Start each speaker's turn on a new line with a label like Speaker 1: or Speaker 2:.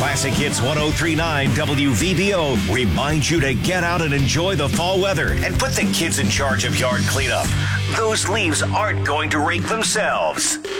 Speaker 1: Classic Hits 1039 WVBO reminds you to get out and enjoy the fall weather and put the kids in charge of yard cleanup. Those leaves aren't going to rake themselves.